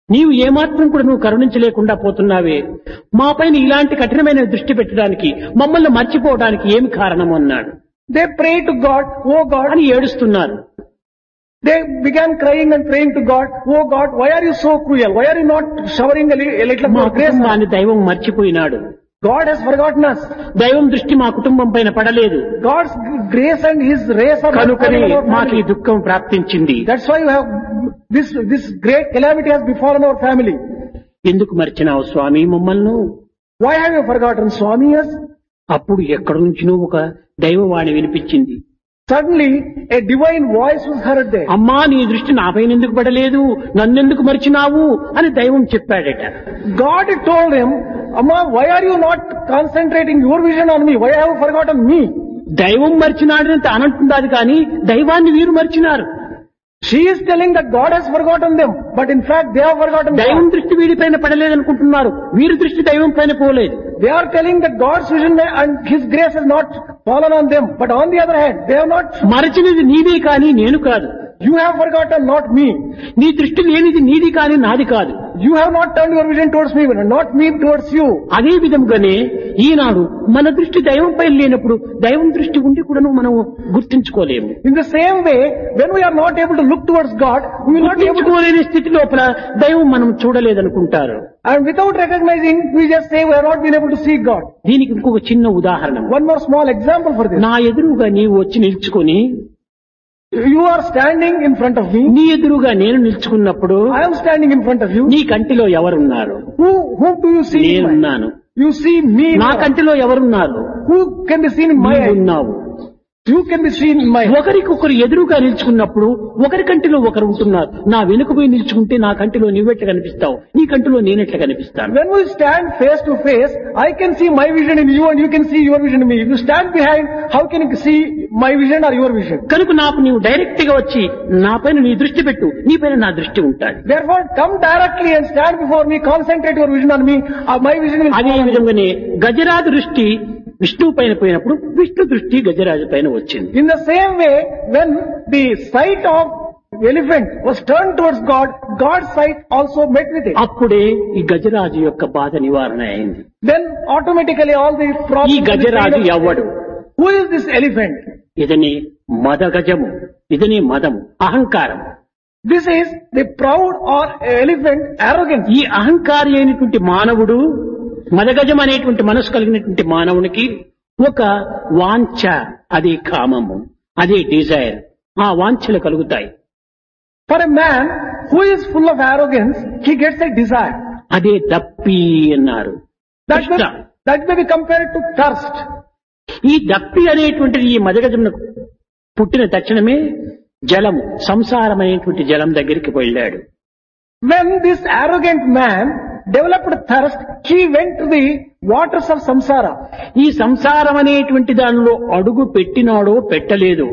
నీవు ఏమాత్రం కూడా నువ్వు కరుణించలేకుండా పోతున్నావే, మా పైన ఇలాంటి కఠినమైన దృష్టి పెట్టడానికి, మమ్మల్ని మర్చిపోవడానికి ఏమి కారణం అన్నాడు. They pray to God, oh God, అని ఏడుస్తున్నారు. they began crying and praying to God, oh God, why are you so cruel? Why are you not showering a little మా more grace? కుటుంబాన్ని దైవం మర్చిపోయినాడు. God has forgotten us. దైవం దృష్టి మా కుటుంబం పైన పడలేదు. God's grace and His rays are not కనుకనే falling on our మాకు ఈ family. దుఃఖం ప్రాప్తించింది. That's why you have this great calamity has befallen our family. ఎందుకు మర్చినావు స్వామి మమ్మల్ని? Why have you forgotten Swami us? అప్పుడు ఎక్కడి నుంచినో ఒక దైవవాణి వినిపించింది. Suddenly, a divine voice was heard there. అమ్మా నీ దృష్టి నాపైన ఎందుకు పడలేదు, నన్నెందుకు మరిచినావు అని దైవం చెప్పాడట. God told him, Amma, why are you not concentrating your vision on me? Why have you forgotten me? దైవం మరిచినాడంటే అనంటున్నది కానీ దైవాన్ని వీరు మరిచినారు. She is telling that God has forgotten them, but in fact they have forgotten దైవం God. దృష్టి వీడిపైన పడలేదనుకుంటున్నారు, వీరి దృష్టి దైవం పైన పోలేదు. They are telling that God's vision and His grace has not fallen on them, but on the other hand, they have not. మరచినది నీదే కానీ నేను కాదు. You have forgotten, not me. నీ దృష్టి లేనిది నీది కానీ నాది కాదు. You have not turned your vision towards me, not me towards you. అదే విధంగానే ఈనాడు మన దృష్టి దైవం పైన లేనప్పుడు దైవం దృష్టి ఉండి కూడా మనం గుర్తించుకోలేము. In the same way, when we are not able to look towards God, we will not be able to. గుర్తించుకోలేని స్థితి లోపల దైవం మనం చూడలేదనుకుంటారు. And without recognizing, we just say we have not been able to see God. దీనికి ఇంకొక చిన్న ఉదాహరణ. One more small example for this. నా ఎదురుగా నీవు వచ్చి నిల్చుకొని, You are standing in front of me. నీ ఎదురుగా నేను నిల్చుకున్నప్పుడు I am standing in front of you. నీ కంటిలో ఎవరున్నారు? Whom do you see? in my- నేనున్నాను. You see me. నా కంటిలో ఎవరున్నారు? Who can be seen in my నీవు eyes? ఉన్నావు. You can be seen in my eyes. ఒకరికొకరు ఎదురుగా నిల్చుకున్నప్పుడు ఒకరి కంటిలో ఒకరు ఉంటున్నారు. నా వెనుక పోయి నిల్చుకుంటే నా కంటిలో నువ్వెట్లా కనిపిస్తావు, నీ కంటిలో నేనెట్లా కనిపిస్తాను? When we stand face to face, I can see my vision in you and you can see your vision in me. If you stand behind, how can you see my vision or your vision? కనుక నాకు నీవు direct గా వచ్చి నా పైన నీ దృష్టి పెట్టు, నీ పైన నా దృష్టి ఉంటాడు. Therefore, come directly and stand before me, concentrate your vision on me, my vision will అదే fall on you. విధంగానే గజరాజు దృష్టి విష్ణువు పైన పోయినప్పుడు విష్ణు దృష్టి గజరాజు పైన వచ్చింది. In the same way, when the sight of elephant was turned towards God, God's sight also met with it. అప్పుడే ఈ గజరాజు యొక్క బాధ నివారణ అయింది. Then automatically all the ఈ problems. గజరాజు ఎవడు? Who is this elephant? ఇదని మద గజము, ఇదని మదము, అహంకారం. This is the proud or elephant arrogance. ఈ అహంకారి అయినటువంటి మానవుడు, మదగజం అనేటువంటి మనసు కలిగినటువంటి మానవునికి ఒక వాంఛ, అదే కామము, అదే డిజైర్, ఆ వాంఛలు కలుగుతాయి. For a man who is full of arrogance, he gets a desire. అదే దప్పి అన్నారు. That may be compared to thirst. ఈ దప్పి అనేటువంటిది ఈ మదగజమునకు పుట్టిన తక్షణమే జలము, సంసారం అనేటువంటి జలం దగ్గరికి వెళ్ళాడు. When this arrogant man developed thirst, he went to the waters of samsara. ఈ సంసారం అనేటువంటి దానిలో అడుగు పెట్టినాడో పెట్టలేదు,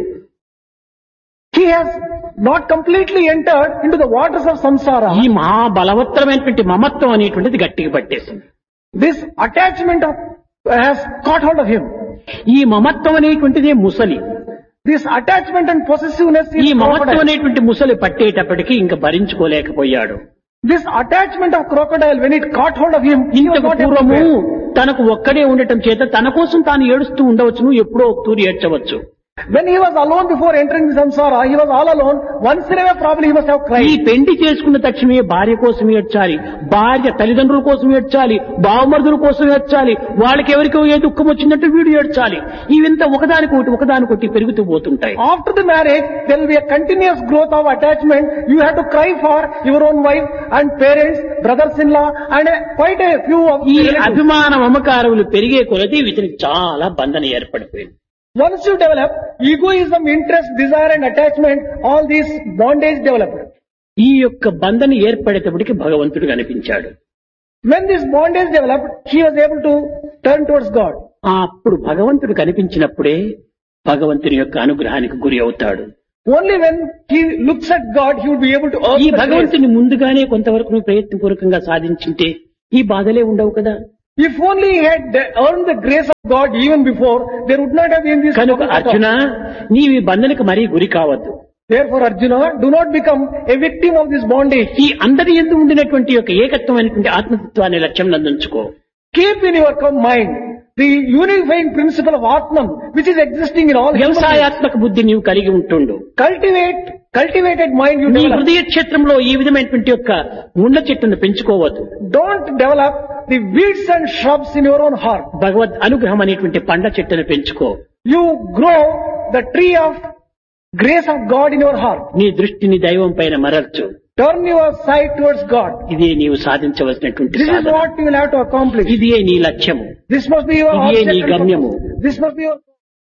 He has not completely entered into the waters of samsara. ఈ మహాబలవత్తరమైనటువంటి మమత్వం అనేటువంటిది గట్టిగా పట్టేసింది. This attachment has caught hold of him. ఈ మమత్వం అనేటువంటిదే ముసలి. This attachment and possessiveness ఈ is మమత్వం crocodile. అనేటువంటి ముసలి పట్టేటప్పటికి ఇంకా భరించుకోలేకపోయాడు. This attachment of crocodile, when it caught hold of him, he was ఇంతకు not able to పూర్వము bear. తనకు ఒక్కడే ఉండటం చేత తన కోసం తాను ఏడుస్తూ ఉండవచ్చును, ఎప్పుడో ఒక తూరి ఏడ్చవచ్చు. When he was alone before entering the samsara, he was all alone. Once in a way probably he must have ఈ cried. పెండి చేసుకున్న తక్షణమే భార్య కోసం ఏడ్చాలి, భార్య తల్లిదండ్రుల కోసం ఏడ్చాలి, బావమరుదుల కోసం ఏడ్చాలి, వాళ్ళకి ఎవరికో ఏ దుఃఖం వచ్చినట్టు వీడు ఏడ్చాలి. ఇవంతా ఒకదానికొకటి పెరుగుతూ పోతుంటాయి. After the marriage, there will be a continuous growth of attachment. You have to cry for your own wife and parents, brothers-in-law, and quite a few of ఈ relatives. అభిమాన మమకారములు పెరిగే కొలది ఇతనికి చాలా బంధన ఏర్పడిపోయింది. Once you develop egoism, interest, desire and attachment, all these bondage developed. ఈ యొక్క బంధన ఏర్పడేటప్పటికి భగవంతుడు కనిపించాడు. When this bondage developed, he was able to turn towards God. అప్పుడు భగవంతుడు కనిపించినప్పుడే భగవంతుని యొక్క అనుగ్రహానికి గురి అవుతాడు. Only when he looks at God, he will be able to earn ఈ the grace. భగవంతుని ముందుగానే కొంతవరకు నువ్వు ప్రయత్నపూర్వకంగా సాధించింటే ఈ బాధలే ఉండవు కదా. If only he had earned the grace of God even before, there would not have been this. కనుక problem at all. అర్జున, నీవి బంధనకు మరీ గురి కావద్దు. Therefore, Arjuna, do not become a victim of this bondage. ఈ అందరి యందు ఉండినటువంటి యొక్క ఏకత్వమైనటువంటి ఆత్మతత్వాన్ని లక్ష్యం అందించుకో. Keep in your mind the unifying principle of Atman, which is existing in all human beings. వ్యవసాయాత్మక బుద్ధి నీవు కలిగి ఉంటుండు. Cultivated mind you నీ develop. హృదయ క్షేత్రంలో ఈ విధమైనటువంటి యొక్క ముళ్ళ చెట్టును పెంచుకోవద్దు. Don't develop the weeds and shrubs in your own heart. భగవద్ అనుగ్రహం అనేటువంటి పండ్ల చెట్టును పెంచుకో. You grow the tree of grace of God in your heart. నీ దృష్టిని దైవం పైన మరల్చు. Turn your sight towards God. ఇదే నీవు సాధించవలసినటువంటి This is Sadhana. what you will have to accomplish. ఇదే నీ లక్ష్యము. This must be your ఇదే నీ objective. గమ్యము. This must be your...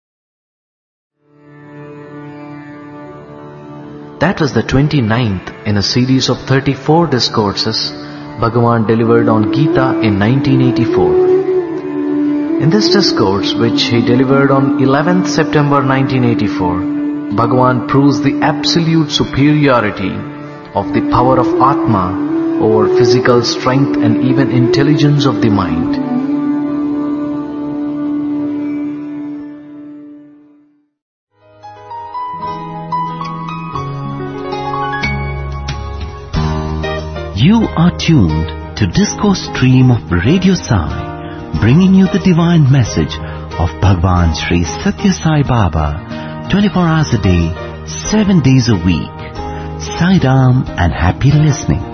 That was the 29th in a series of 34 discourses Bhagavan delivered on Gita in 1984. In this discourse, which he delivered on 11th September 1984, Bhagavan proves the absolute superiority of the power of Atma over physical strength and even intelligence of the mind. You are tuned to Discourse Stream of Radio Sai, bringing you the divine message of Bhagwan Sri Satya Sai Baba, 24 hours a day, 7 days a week. Sai Ram and happy listening.